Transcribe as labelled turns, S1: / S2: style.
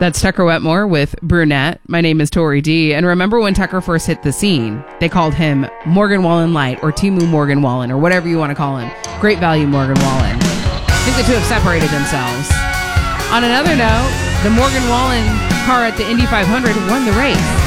S1: That's Tucker Wetmore with Brunette. My name is Tori D. And remember when Tucker first hit the scene, they called him Morgan Wallen Light or Timu Morgan Wallen or whatever you want to call him. Great Value Morgan Wallen. I think the two have separated themselves. On another note, the Morgan Wallen car at the Indy 500 won the race.